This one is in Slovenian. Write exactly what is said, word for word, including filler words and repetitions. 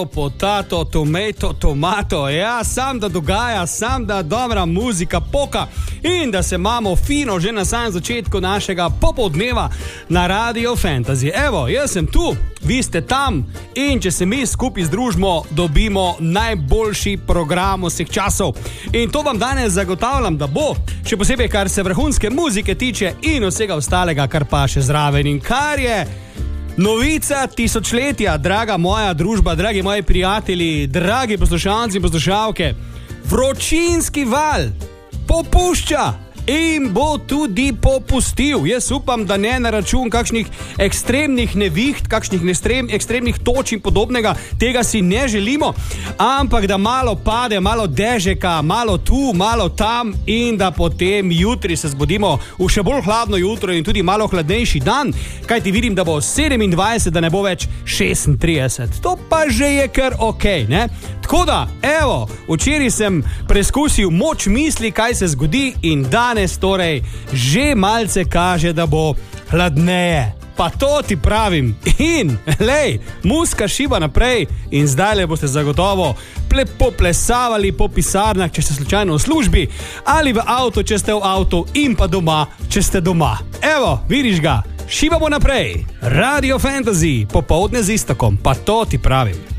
Potato, tomato, tomato, ja, sam da dogaja, sam da dobra muzika poka in da se imamo fino že na samem začetku našega popoldneva na Radio Fantasy. Evo, jaz sem tu, vi ste tam in če se mi skupaj združimo, dobimo najboljši program vseh časov. In to vam danes zagotavljam, da bo, še posebej kar se vrhunske muzike tiče in vsega ostalega, kar pa še zraven in kar je novica tisočletja, draga moja družba, dragi moji prijatelji, dragi poslušalci in poslušalke. Vročinski val popušča in bo tudi popustil. Jaz upam, da ne na račun kakšnih ekstremnih neviht, kakšnih nestrem, ekstremnih toč in podobnega, tega si ne želimo, ampak da malo pade, malo dežeka, malo tu, malo tam in da potem jutri se zbudimo v še bolj hladno jutro in tudi malo hladnejši dan, kajti vidim, da bo sedemindvajset, da ne bo več šestintrideset. To pa že je kar okej, ne? Tako da, evo, včeraj sem preskusil moč misli, kaj se zgodi in danes torej že malce kaže, da bo hladneje. Pa to ti pravim. In, lej, muska šiba naprej in zdaj le boste zagotovo poplesavali po pisarnah, če ste slučajno v službi, ali v avtu, če ste v avtu in pa doma, če ste doma. Evo, vidiš ga, šibamo naprej. Radio Fantasy, popoldne z Istokom, pa to ti pravim.